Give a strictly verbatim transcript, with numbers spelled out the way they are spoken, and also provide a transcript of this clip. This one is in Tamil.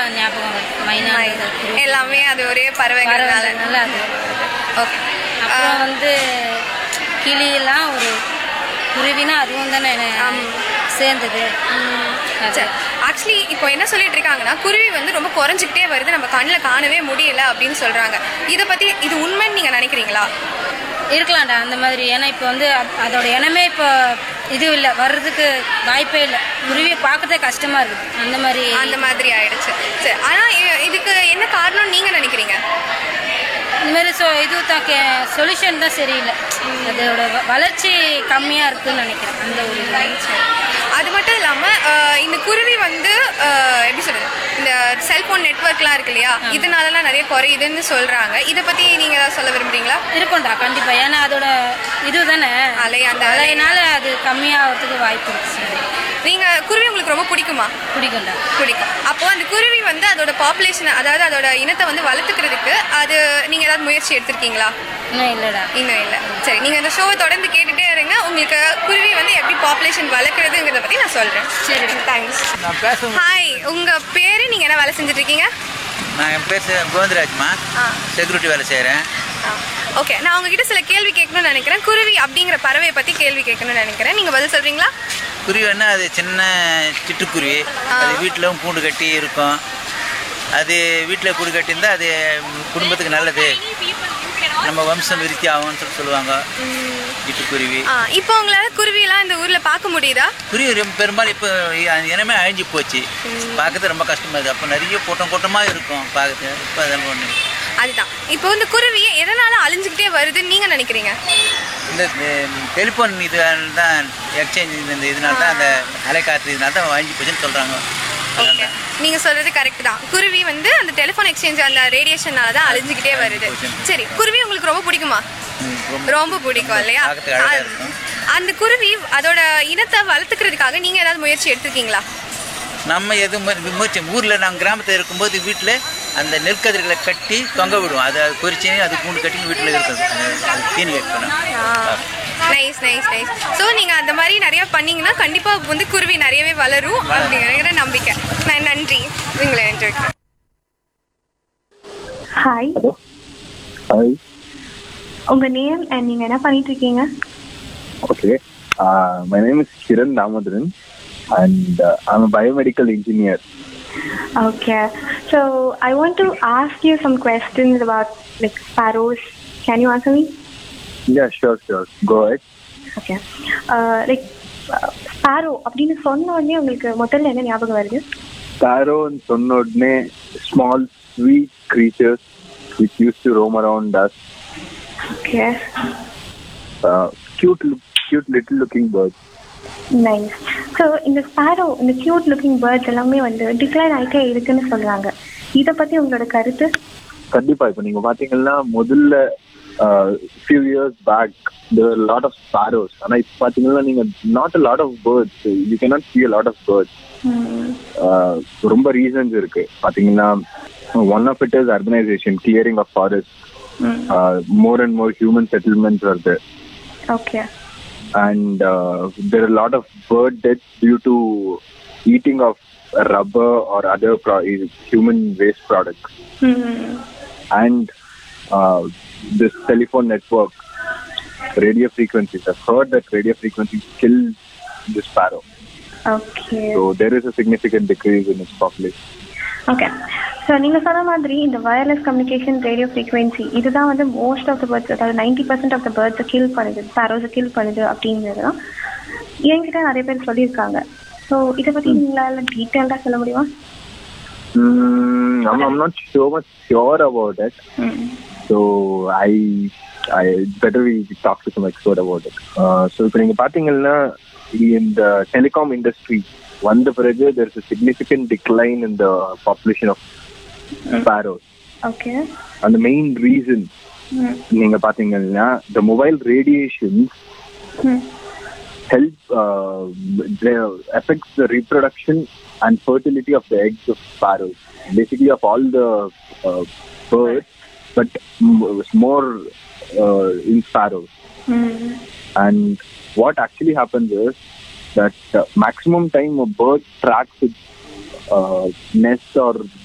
ஞாபகம் வருது. மைனா எல்லாமே அது ஒரே பறவைகள்னால. அது ஓகே. அப்புறம் வந்து கிளியெல்லாம் ஒரு குருவினா அதுவும் தானே சேர்ந்தது. ஆக்சுவலி இப்போ என்ன சொல்லிட்டு இருக்காங்கன்னா குருவி வந்து ரொம்ப குறைஞ்சிக்கிட்டே வருது, நம்ம கண்ணில் காணவே முடியல அப்படின்னு சொல்றாங்க. இதை பத்தி இது உண்மைன்னு நீங்க நினைக்கிறீங்களா? இருக்கலாம்டா அந்த மாதிரி. ஏன்னா இப்போ வந்து அதோட இனமே இப்போ இது இல்லை, வர்றதுக்கு வாய்ப்பே இல்லை. குருவியை பார்க்கறதே கஷ்டமா இருக்குது. அந்த மாதிரி அந்த மாதிரி ஆயிடுச்சு. சரி, ஆனால் இதுக்கு என்ன காரணம் நீங்க நினைக்கிறீங்க? இந்த மாதிரி சொ இது தான் கே சொல்யூஷன் தான் சரியில்லை. அதோட வளர்ச்சி கம்மியாக இருக்குதுன்னு நினைக்கிறேன். அந்த ஒரு அது மட்டும் இல்லாமல் இந்த குருவி வந்து எப்படி சொல்றது, இந்த செல்போன் நெட்ஒர்க்லாம் இருக்கு இல்லையா, இதனாலலாம் நிறைய குறையுதுன்னு சொல்கிறாங்க. இதை பற்றி நீங்கள் ஏதாவது சொல்ல விரும்புறீங்களா? இருக்கும்டா கண்டிப்பாக. ஏன்னா அதோட இது தானே அலை, அந்த அலையினால அது கம்மியாகிறதுக்கு வாய்ப்பு இருக்குது. நீங்கள் குருவி உங்களுக்கு ரொம்ப பிடிக்குமா? பிடிக்கும்டா, பிடிக்கும். அப்போது அந்த குருவி வந்து அதோட பாப்புலேஷன், அதாவது அதோட இனத்தை வந்து வளர்த்துக்கிறதுக்கு அது நீங்கள் ஏதாவது முயற்சி எடுத்திருக்கீங்களா? இன்னும் இல்லைடா. இன்னும் இல்லை. சரி, நீங்கள் இந்த ஷோவை தொடர்ந்து கேட்டுகிட்டே இருங்க. உங்களுக்கு குருவி வந்து எப்படி பாப்புலேஷன் வளர்க்குறதுங்கிறத பற்றி நான் சொல்கிறேன். சரி, தேங்க்ஸ். ஹாய், உங்கள் பேர், நீங்கள் என்ன வேலை செஞ்சுட்டு இருக்கீங்க? நான் என் பேர் கோவிந்தராஜ்மா, செக்யூரிட்டி வேலை செய்கிறேன். ஓகே, நான் உங்ககிட்ட சில கேள்வி கேட்கணும்னு நினைக்கிறேன். குருவி அப்படிங்கிற பறவையை பற்றி கேள்வி கேட்கணும்னு நினைக்கிறேன். நீங்கள் பதில் சொல்கிறீங்களா? குருவின்னா அது சின்ன சிட்டுக்குருவி. அது வீட்டிலும் கூண்டு கட்டி இருக்கும். அது வீட்டில் கூடு கட்டியிருந்தால் அது குடும்பத்துக்கு நல்லது, நம்ம வம்சம் விருத்தி ஆகும்னு சொல்லி சொல்லுவாங்க சிட்டுக்குருவி. இப்போ உங்களால் குருவியெல்லாம் இந்த ஊரில் பார்க்க முடியுதா? குருவி பெரும்பாலும் இப்போ இனமே அழிஞ்சு போச்சு, பார்க்கறது ரொம்ப கஷ்டமாக இருக்குது. அப்போ நிறைய கூட்டம் கூட்டமாக இருக்கும் பார்க்கறது. இப்போ அதெல்லாம் ஒன்று அதுதான். இப்போ இந்த குருவியை எதனால அழிஞ்சுக்கிட்டே வருதுன்னு நீங்கள் நினைக்கிறீங்க? இந்த டெலிஃபோன் இதனால தான், எக்ஸ்சேஞ்ச் இந்த இதனால தான், அந்த அலைக்காற்று இதனால தான் அழிஞ்சு போச்சுன்னு சொல்கிறாங்க. ஓகே, நீங்கள் சொல்கிறது கரெக்ட் தான். குருவி வந்து அந்த டெலிஃபோன் எக்ஸ்சேஞ்ச் அந்த ரேடியேஷனால தான் அழிஞ்சுக்கிட்டே வருது. சரி, குருவி உங்களுக்கு ரொம்ப பிடிக்குமா? ரொம்ப பிடிக்கும் இல்லையா? அந்த குருவி அதோட இனத்தை வளர்த்துக்கிறதுக்காக நீங்கள் ஏதாவது முயற்சி எடுத்துருக்கீங்களா? நம்ம எதுவும் முயற்சி ஊரில் நாங்கள் கிராமத்தில் இருக்கும்போது வீட்டில் அந்த நெற்கதிர்களை கட்டி தொங்க விடுவோம். அதை பொறிச்சு அது கூண்டு கட்டி வீட்டில் இருக்குது, அது தீனி வைக்கணும். Nice nice nice. ஸோ நீங்கள் அந்த மாதிரி நிறையா பண்ணிங்கன்னா கண்டிப்பாக வந்து குருவி நிறையவே வளரும் அப்படிங்கிற நம்பிக்கை. நான் நன்றி, உங்களை என்ஜாய். ஹாய். ஹாய். உங்கள் நேம் அண்ட் நீங்கள் என்ன பண்ணிட்டு இருக்கீங்க? Okay, my name is Kiran Damodaran and uh, I'm a biomedical engineer. Okay, so I want to ask you some questions about like sparrows. Can you answer me? Yeah, sure, sure. Go ahead. Okay. Uh, like uh, sparrow அப்படின்னு சொன்ன உடனே உங்களுக்கு முதல்ல என்ன ஞாபகம் வருது? Sparrow சொன்ன உடனே small sweet creatures which used to roam around us. Okay. Uh, cute, cute little looking birds. Nice. So இந்த ஸ்பாரோ, இந்த கியூட் லுக்கிங் பேர்ட்ஸ் எல்லாமே வந்து டிக்ளைன் ஆகிட்டே இருக்குன்னு சொல்கிறாங்க. இதை பற்றி உங்களோட கருத்து? கண்டிப்பாக. இப்போ நீங்கள் பார்த்தீங்கன்னா முதல்ல few years back there were a lot of sparrows. ஆனால் இப்போ பார்த்தீங்கன்னா நீங்கள் not a lot of birds. You cannot see a lot of birds. ரொம்ப ரீசன்ஸ் இருக்கு. பார்த்தீங்கன்னா one of it is urbanization, clearing of forests. More and more human settlements are there. Okay. And uh, there are a lot of bird deaths due to eating of rubber or other pro- human waste products. Mm-hmm. And uh, this telephone network, radio frequencies, I've heard that radio frequencies kill the sparrow. Okay. So there is a significant decrease in its population. Okay. So நீங்கள் சொன்ன மாதிரி இந்த வயர்லெஸ் கம்யூனிகேஷன், ரேடியோ ஃப்ரீக்வன்சி, இதுதான் வந்து மோஸ்ட் ஆஃப் த பேர்ட்ஸ், அதாவது ninety percent of the பேர்ட்ஸை kill பண்ணுது, ஸ்பாரோஸை கில் பண்ணுது அப்படிங்கிறது தான் என்கிட்ட நிறைய பேர் சொல்லியிருக்காங்க. ஸோ இதை பற்றி உங்களால் டீட்டெயில்டாக சொல்ல முடியுமா? Mm, I'm, I'm not so much sure about it. Mm. So I, I better we talk to some expert about it. Uh, so இப்போ நீங்கள் பார்த்தீங்கன்னா in the telecom industry, வந்த பிறகு there is a significant decline in the population of sparrows. Okay. And the main reason நீங்க பாத்தீங்கன்னா the mobile radiations help uh, affects the reproduction and fertility of the eggs of sparrows, basically of all the uh, birds, but more uh, in sparrows. Mm. And what actually happens is that uh, maximum time a bird tracks its uh, nest or